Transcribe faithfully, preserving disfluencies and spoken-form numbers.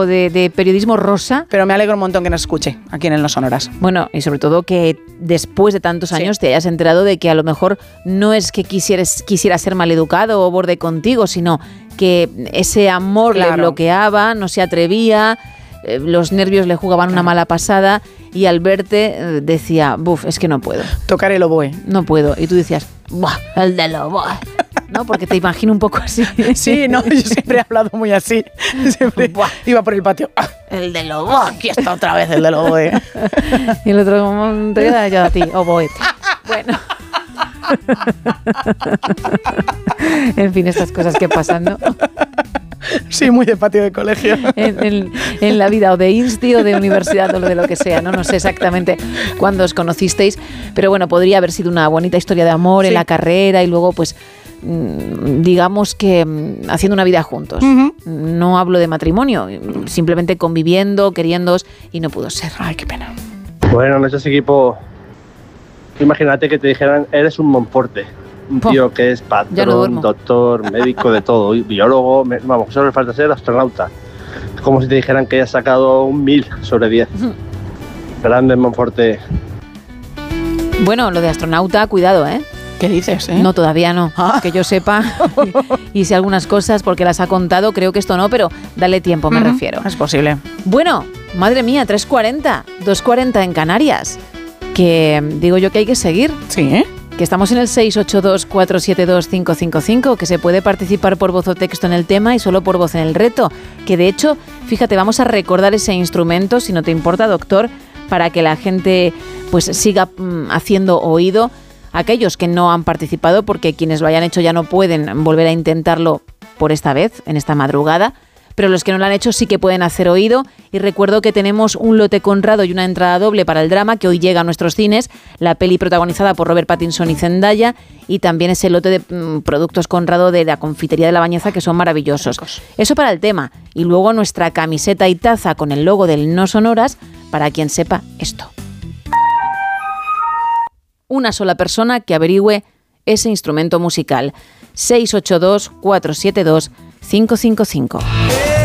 poco de, de periodismo rosa. Pero me alegro un montón que nos escuche aquí en el No Sonoras. Bueno, y sobre todo que después de tantos años sí. te hayas enterado de que a lo mejor no es que quisieras, quisiera ser maleducado o borde contigo, sino que ese amor claro. le bloqueaba, no se atrevía, eh, los nervios le jugaban claro. una mala pasada y al verte eh, decía, buf, es que no puedo. Tocar el oboe. No puedo. Y tú decías, buah, el del oboe. ¿No? Porque te imagino un poco así. Sí, no, yo siempre he hablado muy así. Siempre Buah. iba por el patio. ¡Ah! El del oboe. Oh, aquí está otra vez el del oboe. Y el otro te queda ya a ti, oboe. Bueno. En fin, estas cosas que pasan, ¿no? Sí, muy de patio de colegio. En, en, en la vida o de insti o de universidad o de lo que sea, ¿no? No sé exactamente cuándo os conocisteis, pero bueno, podría haber sido una bonita historia de amor sí. en la carrera y luego pues digamos que haciendo una vida juntos. Uh-huh. No hablo de matrimonio, simplemente conviviendo, queriéndoos y no pudo ser. Ay, qué pena. Bueno, en ese equipo, imagínate que te dijeran, eres un Monforte. Un tío oh, que es patrón, no doctor, médico, de todo, biólogo, me, vamos, solo le falta ser astronauta. Es como si te dijeran que hayas sacado un mil sobre diez. Uh-huh. Grande Monforte. Bueno, lo de astronauta, cuidado, ¿eh? ¿Qué dices, eh? No, todavía no, ah. que yo sepa. Y, y si algunas cosas, porque las ha contado, creo que esto no, pero dale tiempo, me uh-huh. refiero. Es posible. Bueno, madre mía, tres cuarenta, dos cuarenta en Canarias. Que digo yo que hay que seguir. Sí, ¿eh? Que estamos en el seis ocho dos, cuatro siete dos, cinco cinco cinco, que se puede participar por voz o texto en el tema y solo por voz en el reto. Que de hecho, fíjate, vamos a recordar ese instrumento, si no te importa, doctor, para que la gente pues siga mm, haciendo oído. Aquellos que no han participado, porque quienes lo hayan hecho ya no pueden volver a intentarlo por esta vez, en esta madrugada, pero los que no lo han hecho sí que pueden hacer oído. Y recuerdo que tenemos un lote Conrado y una entrada doble para el drama que hoy llega a nuestros cines, la peli protagonizada por Robert Pattinson y Zendaya, y también ese lote de mm, productos Conrado de la confitería de La Bañeza que son maravillosos. Ricos. Eso para el tema. Y luego nuestra camiseta y taza con el logo del No Sonoras para quien sepa esto. Una sola persona que averigüe ese instrumento musical. seis ocho dos, cuatro siete dos, cinco cinco cinco.